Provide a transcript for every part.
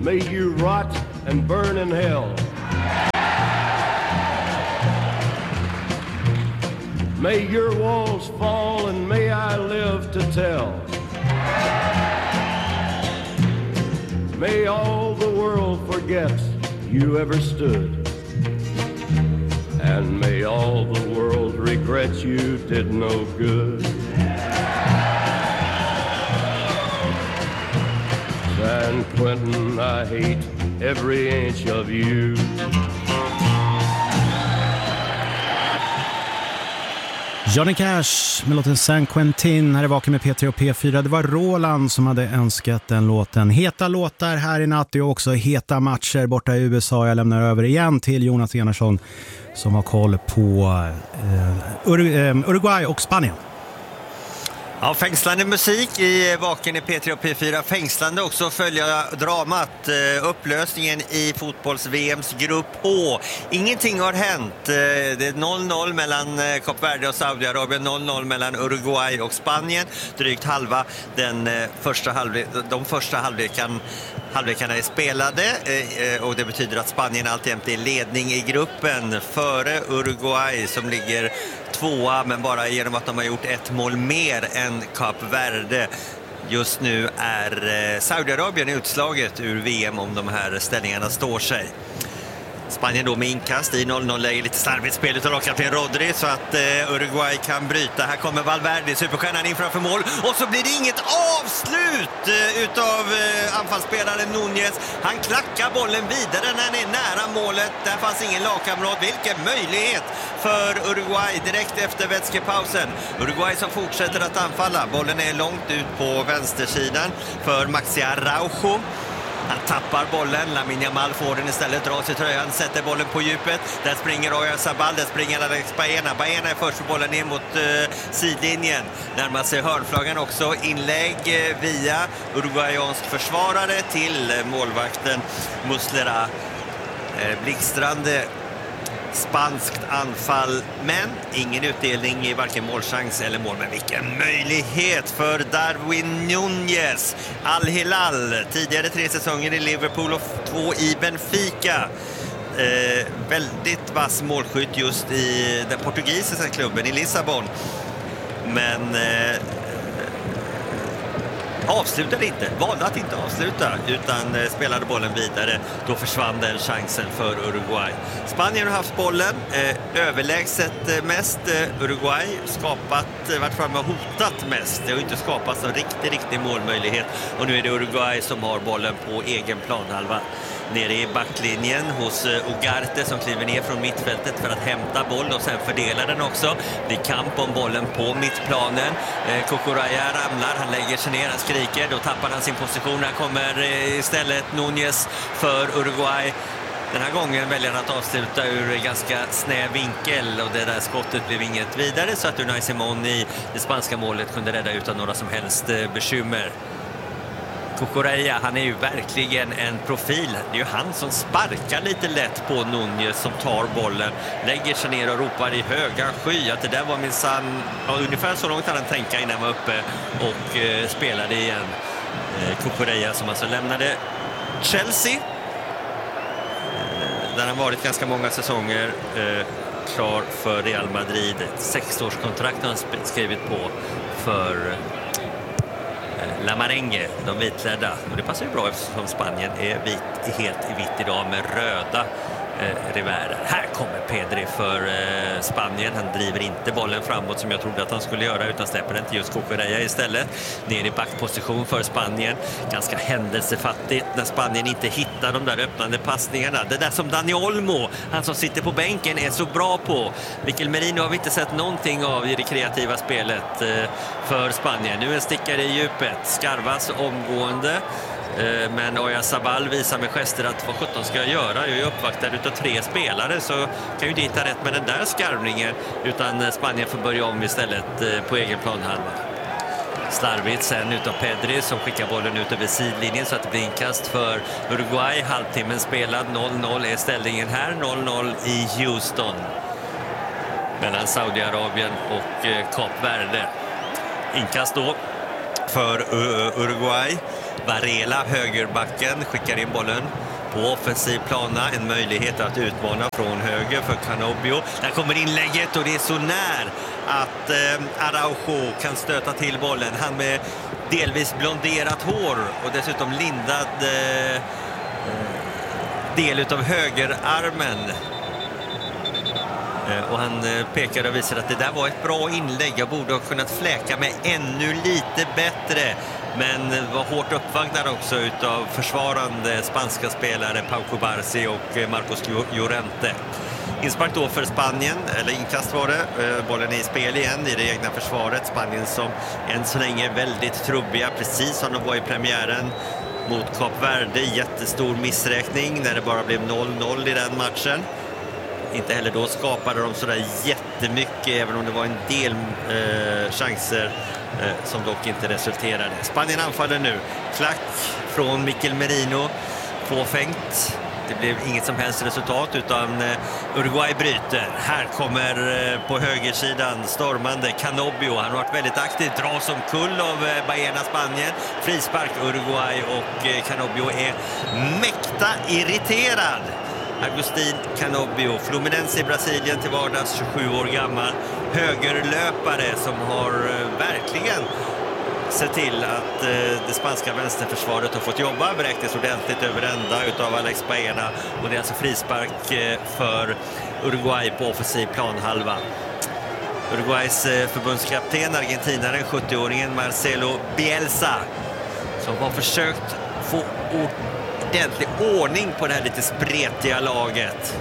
may you rot and burn in hell. May your walls fall and may I live to tell. May all the world forget you ever stood. And may all the world regret you did no good. San Quentin, I hate every inch of you. Johnny Cash med låten San Quentin här i Vaken med P3 och P4. Det var Roland som hade önskat den låten. Heta låtar här i natt och också heta matcher borta i USA. Jag lämnar över igen till Jonas Enarsson som har koll på Uruguay och Spanien. Ja, fängslande musik i Vaken i P3 och P4. Fängslande också följa dramat, upplösningen i fotbolls-VMs grupp H. Ingenting har hänt. Det är 0-0 mellan Kap Verde och Saudiarabien, 0-0 mellan Uruguay och Spanien. Drygt halva de första halvlekarna är spelade och det betyder att Spanien alltjämt är ledning i gruppen före Uruguay som ligger tvåa, men bara genom att de har gjort ett mål mer än Kap Verde. Just nu är Saudiarabien utslaget ur VM om de här ställningarna står sig. Spanien då med inkast i 0-0-läge, lite slarvigt spel utav lagkapten Rodri så att Uruguay kan bryta. Här kommer Valverde, superstjärnan in framför mål och så blir det inget avslut utav anfallsspelaren Núñez. Han klackar bollen vidare när han är nära målet. Där fanns ingen lagkamrat. Vilken möjlighet för Uruguay direkt efter vätskepausen. Uruguay som fortsätter att anfalla. Bollen är långt ut på vänstersidan för Maxi Araujo. Han tappar bollen, Lamine Yamal får den istället, drar sig tröjan, sätter bollen på djupet. Där springer Oyarzabal, där springer Alex Baena. Baena är först för bollen ner mot sidlinjen. Närmar sig hörnflaggan också. Inlägg via uruguayansk försvarare till målvakten Muslera. Blixtrande spanskt anfall, men ingen utdelning i varken målchans eller mål. Men vilken möjlighet för Darwin Núñez. Al-Hilal, tidigare 3 säsonger i Liverpool och 2 i Benfica. Väldigt vass målskytt just i den portugisiska klubben i Lissabon. Men avslutade inte, valde att inte avsluta utan spelade bollen vidare. Då försvann den chansen för Uruguay. Spanien har haft bollen överlägset mest. Uruguay skapat, vart framme och hotat mest. Det har inte skapats en riktig målmöjlighet. Och nu är det Uruguay som har bollen på egen planhalva. Nere i backlinjen hos Ugarte som kliver ner från mittfältet för att hämta boll och sen fördela den också. Det är kamp om bollen på mittplanen. Cucurella ramlar, han lägger sig ner, han skriker, då tappar han sin position. Här kommer istället Núñez för Uruguay. Den här gången väljer han att avsluta ur ganska snäv vinkel och det där skottet blev inget vidare så att Unai Simon i det spanska målet kunde rädda utan några som helst bekymmer. Cucurella, han är ju verkligen en profil. Det är ju han som sparkar lite lätt på Núñez som tar bollen, lägger sig ner och ropar i höga sky att det där var minsann, ungefär så långt han tänka innan han var uppe och spelade igen. Cucurella som alltså lämnade Chelsea där han varit ganska många säsonger, klar för Real Madrid. 6-årskontrakt har han skrivit på för La Marengue, de vitklädda. Och det passar ju bra eftersom Spanien är helt i vitt idag med röda revärer. Här kommer Pedri för Spanien. Han driver inte bollen framåt som jag trodde att han skulle göra utan släpper den till just Cucurella istället. Ner i backposition för Spanien. Ganska händelsefattigt när Spanien inte hittar de där öppnande passningarna. Det där som Dani Olmo, han som sitter på bänken, är så bra på. Mikel Merino har vi inte sett någonting av i det kreativa spelet för Spanien. Nu en stickare i djupet. Skarvas omgående. Men Oyarzabal visar med gester att vad 17 ska jag göra? Jag är uppvaktad utav 3 spelare så kan ju inte hitta rätt med den där skarvningen utan Spanien får börja om istället på egen planhalva. Slarvigt sen utav Pedri som skickar bollen ut över sidlinjen så att det blir inkast för Uruguay. Halvtimmen spelad, 0-0 är ställningen här, 0-0 i Houston mellan Saudiarabien och Kap Verde. Inkast då för Uruguay. Varela, högerbacken, skickar in bollen på offensiv plana. En möjlighet att utmana från höger för Canobio. Där kommer inlägget och det är så när att Araujo kan stöta till bollen. Han med delvis blonderat hår och dessutom lindad del av högerarmen. Och han pekar och visar att det där var ett bra inlägg. Jag borde ha kunnat fläka mig ännu lite bättre. Men var hårt uppvagnad också utav försvarande spanska spelare Pau Cubarsí och Marcos Llorente. Inspark då för Spanien, eller inkast var det. Bollen är i spel igen i det egna försvaret. Spanien som än så länge är väldigt trubbiga, precis som de var i premiären mot Kap Verde. Jättestor missräkning när det bara blev 0-0 i den matchen. Inte heller då skapade de sådär jättemycket, även om det var en del chanser som dock inte resulterade. Spanien anfaller nu. Klack från Mikel Merino. Fåfängt. Det blev inget som helst resultat utan Uruguay bryter. Här kommer på högersidan stormande Canobio. Han har varit väldigt aktiv. Dras som kull av Baena Spanien. Frispark Uruguay och Canobio är mäkta irriterad. Agustin Canobio, Fluminense i Brasilien till vardags, 27 år gammal. Högerlöpare som har verkligen sett till att det spanska vänsterförsvaret har fått jobba. Beräknas ordentligt över ända utav Alex Baena. Och det är alltså frispark för Uruguay på offensiv planhalva. Uruguays förbundskapten, argentinaren, 70-åringen Marcelo Bielsa, som har försökt få ordentlig ordning på det här lite spretiga laget.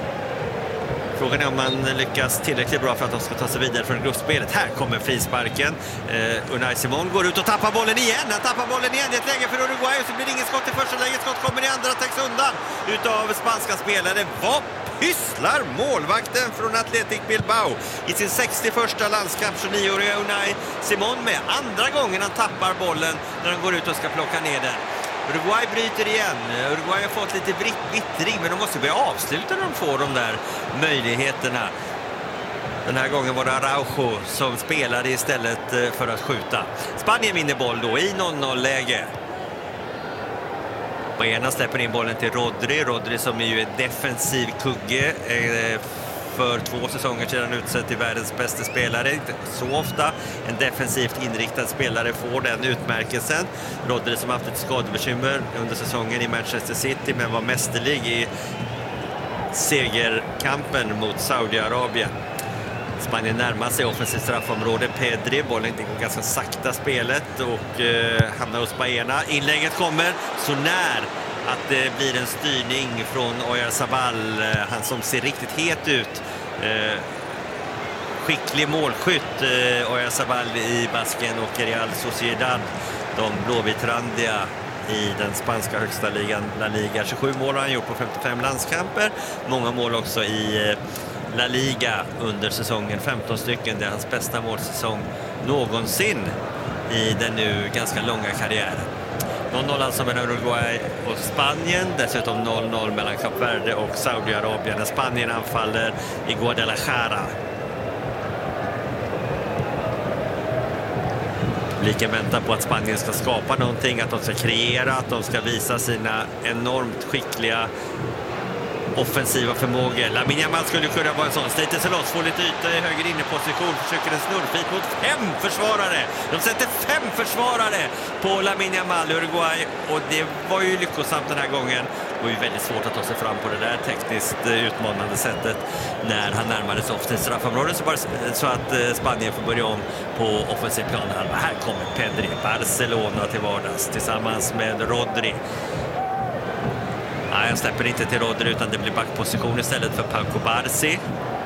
Frågan är om man lyckas tillräckligt bra för att de ska ta sig vidare från gruppspelet. Här kommer frisparken. Unai Simon går ut och tappar bollen igen. Han tappar bollen igen i ett läge för Uruguay. Och så blir det ingen skott i första läget. Skott kommer i andra, täcks undan utav spanska spelare. Vad pysslar målvakten från Athletic Bilbao i sin 61:a landskamp, 29-åriga Unai Simon, med andra gången han tappar bollen när han går ut och ska plocka ner den. Uruguay bryter igen. Uruguay har fått lite vittring, men de måste börja avsluta när de får de där möjligheterna. Den här gången var det Araujo som spelade istället för att skjuta. Spanien vinner boll då i 0-0-läge. Baena släpper in bollen till Rodri. Rodri som är ju en defensiv kugge. För 2 säsonger sedan utsett till världens bästa spelare. Inte så ofta en defensivt inriktad spelare får den utmärkelsen. Rodri som haft ett skadebekymmer under säsongen i Manchester City, men var mästerlig i segerkampen mot Saudiarabien. Spanien närmar sig offensivt straffområde. Pedri, bollen går ganska sakta spelet och hamnar hos Baena. Inlägget kommer så när att det blir en styrning från Oyarzabal, han som ser riktigt het ut. Skicklig målskytt, Oyarzabal i Basken och Real Sociedad, de blåvitrandiga i den spanska högsta ligan, La Liga. 27 mål har han gjort på 55 landskamper. Många mål också i La Liga under säsongen, 15 stycken. Det är hans bästa målsäsong någonsin i den nu ganska långa karriären. 0-0 alltså mellan Uruguay och Spanien. Dessutom 0-0 mellan Kap Verde och Saudiarabien när Spanien anfaller i Guadalajara. Publiken väntar på att Spanien ska skapa någonting, att de ska kreera, att de ska visa sina enormt skickliga offensiva förmågor. Lamine Yamal skulle kunna vara en sån. Sliter sig loss, får lite yta i höger inneposition, försöker en snurrfit mot 5 försvarare. De sätter 5 försvarare på Lamine Yamal, Uruguay, och det var ju lyckosamt den här gången. Det var ju väldigt svårt att ta sig fram på det där tekniskt utmanande sättet när han närmade sig offensivt straffområde, så att Spanien får börja om på offensiv plan. Här kommer Pedri, Barcelona till vardags tillsammans med Rodri. Nej, jag släpper inte till Rodri utan det blir backposition istället för Pau Cubarsí.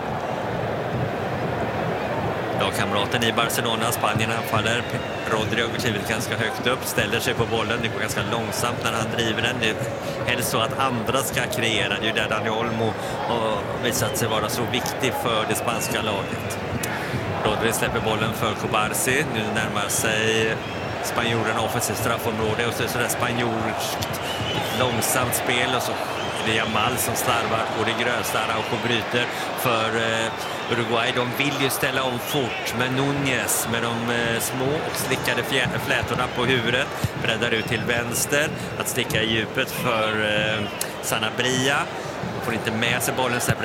Lagkamraten i Barcelona, Spanien anfaller. Rodri har klivit ganska högt upp, ställer sig på bollen. Det går ganska långsamt när han driver den. Det är helst så att andra ska kreera. Det är ju där Dani Olmo har visat sig vara så viktig för det spanska laget. Rodri släpper bollen för Cubarsí. Nu närmar sig spanjorerna offensivt straffområde och så är det sådär spanjorskt långsamt spel och så är blir Yamal som slarvar på det grösta. Araujo bryter för Uruguay. De vill ju ställa om fort, men Núñez med de små och slickade flätorna på huvudet breddar ut till vänster att sticka i djupet för Sanabria. Får inte med sig bollen, släpper